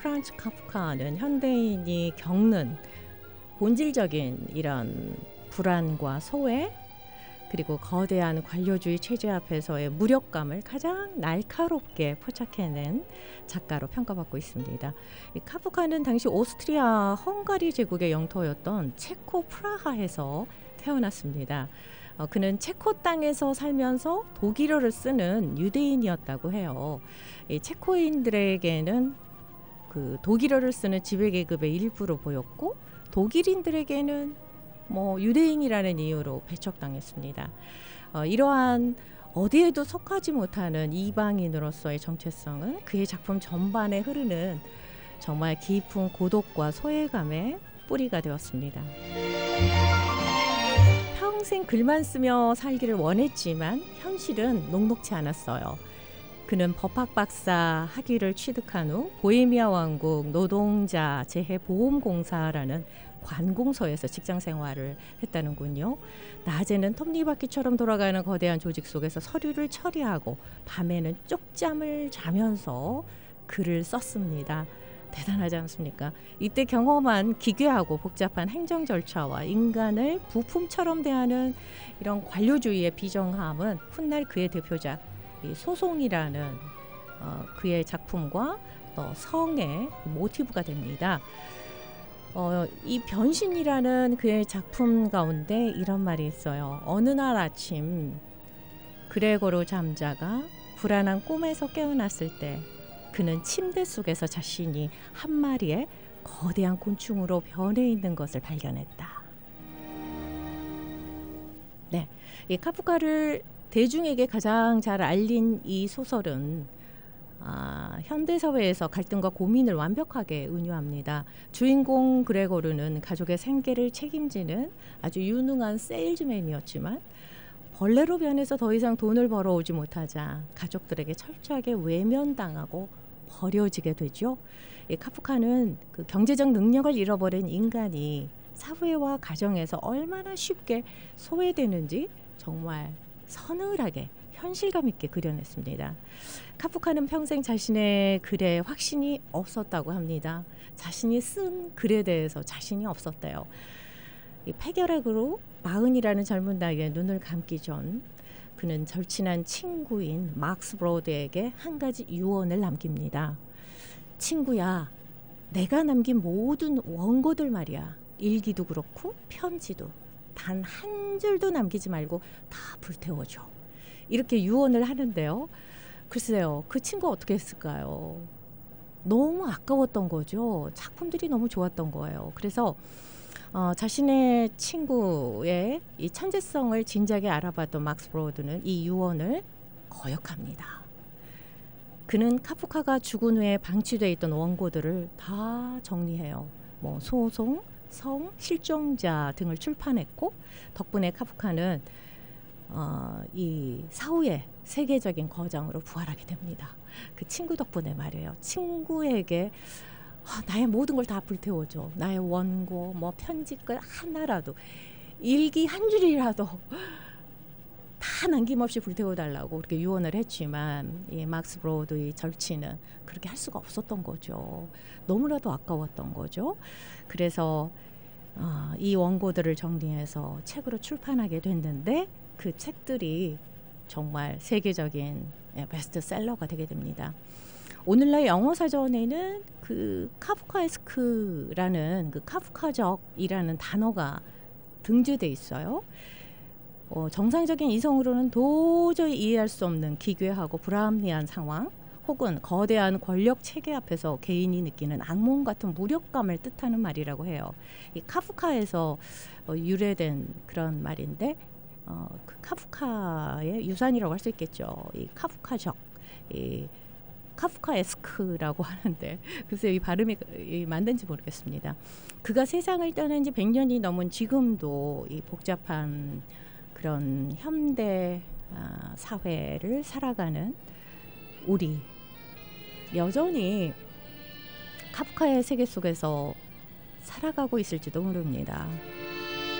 프란츠 카프카는 현대인이 겪는 본질적인 이런 불안과 소외, 그리고 거대한 관료주의 체제 앞에서의 무력감을 가장 날카롭게 포착해낸 작가로 평가받고 있습니다. 이 카프카는 당시 오스트리아 헝가리 제국의 영토였던 체코 프라하에서 태어났습니다. 그는 체코 땅에서 살면서 독일어를 쓰는 유대인이었다고 해요. 이 체코인들에게는 그 독일어를 쓰는 지배계급의 일부로 보였고, 독일인들에게는 유대인이라는 이유로 배척당했습니다. 이러한 어디에도 속하지 못하는 이방인으로서의 정체성은 그의 작품 전반에 흐르는 정말 깊은 고독과 소외감의 뿌리가 되었습니다. 평생 글만 쓰며 살기를 원했지만 현실은 녹록지 않았어요. 그는 법학 박사 학위를 취득한 후 보헤미아 왕국 노동자 재해보험공사라는 관공서에서 직장 생활을 했다는군요. 낮에는 톱니바퀴처럼 돌아가는 거대한 조직 속에서 서류를 처리하고 밤에는 쪽잠을 자면서 글을 썼습니다. 대단하지 않습니까? 이때 경험한 기괴하고 복잡한 행정 절차와 인간을 부품처럼 대하는 이런 관료주의의 비정함은 훗날 그의 대표작 이 소송이라는 그의 작품과 또 성의 모티브가 됩니다. 이 변신이라는 그의 작품 가운데 이런 말이 있어요. 어느 날 아침 그레고르 잠자가 불안한 꿈에서 깨어났을 때 그는 침대 속에서 자신이 한 마리의 거대한 곤충으로 변해 있는 것을 발견했다. 네, 이 카프카를 대중에게 가장 잘 알린 이 소설은 현대사회에서 갈등과 고민을 완벽하게 은유합니다. 주인공 그레고르는 가족의 생계를 책임지는 아주 유능한 세일즈맨이었지만 벌레로 변해서 더 이상 돈을 벌어오지 못하자 가족들에게 철저하게 외면당하고 버려지게 되죠. 카프카는 그 경제적 능력을 잃어버린 인간이 사회와 가정에서 얼마나 쉽게 소외되는지 정말 서늘하게 현실감 있게 그려냈습니다. 카프카는 평생 자신의 글에 확신이 없었다고 합니다. 자신이 쓴 글에 대해서 자신이 없었대요. 이 폐결핵으로 40이라는 젊은 나이에 눈을 감기 전 그는 절친한 친구인 막스 브로드에게 한 가지 유언을 남깁니다. 친구야, 내가 남긴 모든 원고들 말이야. 일기도 그렇고 편지도 단 한 줄도 남기지 말고 다 불태워줘. 이렇게 유언을 하는데요. 글쎄요, 그 친구가 어떻게 했을까요? 너무 아까웠던 거죠. 작품들이 너무 좋았던 거예요. 그래서 자신의 친구의 이 천재성을 진작에 알아봤던 막스 브로드는 이 유언을 거역합니다. 그는 카프카가 죽은 후에 방치되어 있던 원고들을 다 정리해요. 소송, 성, 실종자 등을 출판했고 덕분에 카프카는 이 사후의 세계적인 거장으로 부활하게 됩니다. 그 친구 덕분에 말이에요. 친구에게 나의 모든 걸 다 불태워줘. 나의 원고, 편지글 하나라도, 일기 한 줄이라도 다 남김없이 불태워달라고 그렇게 유언을 했지만 이 막스 브로드의 절친은 그렇게 할 수가 없었던 거죠. 너무나도 아까웠던 거죠. 그래서 이 원고들을 정리해서 책으로 출판하게 됐는데 그 책들이 정말 세계적인 베스트셀러가 되게 됩니다. 오늘날 영어 사전에는 그 카프카에스크라는 그 카프카적이라는 단어가 등재돼 있어요. 정상적인 이성으로는 도저히 이해할 수 없는 기괴하고 불합리한 상황 혹은 거대한 권력 체계 앞에서 개인이 느끼는 악몽 같은 무력감을 뜻하는 말이라고 해요. 이 카프카에서 유래된 그런 말인데 그 카프카의 유산이라고 할 수 있겠죠. 이 카프카적, 이 카프카에스크라고 하는데 글쎄요, 이 발음이 맞는지 모르겠습니다. 그가 세상을 떠난 지 100년이 넘은 지금도 이 복잡한 그런 현대 사회를 살아가는 우리 여전히 카프카의 세계 속에서 살아가고 있을지도 모릅니다.